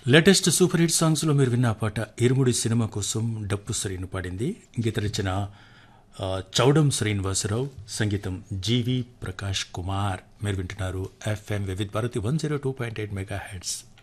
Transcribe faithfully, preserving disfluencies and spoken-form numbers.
Latest super hit songs లో మీరు విన్న ఆ పాట ఇరుముడి సినిమా కోసం డప్పు శ్రీను పాడింది. గీత రచన ఆ, చౌడం శ్రీనివాసరావు, సంగీతం జీవి ప్రకాష్ కుమార్. మీరు వింటున్నారు FM Vividh Bharati one zero two point eight mega heads